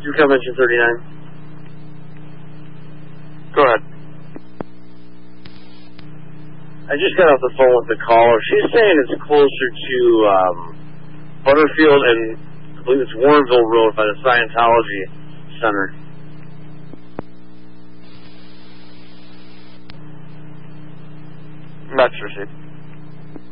You come engine 39. Go ahead. I just got off the phone with the caller. She's saying it's closer to Butterfield and I believe it's Warrenville Road by the Scientology Center. Next receipt.